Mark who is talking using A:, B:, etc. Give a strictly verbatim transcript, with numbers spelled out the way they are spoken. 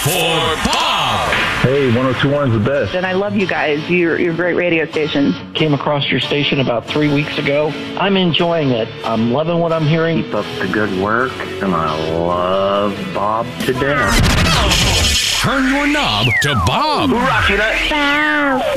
A: for Bob.
B: Hey, one oh two point one is the best.
C: And I love you guys. You're, you're a great radio station.
D: Came across your station about three weeks ago. I'm enjoying it. I'm loving what I'm hearing.
E: Keep up the good work, and I love Bob to death.
A: Turn your knob to Bob.
E: Rocky Nut.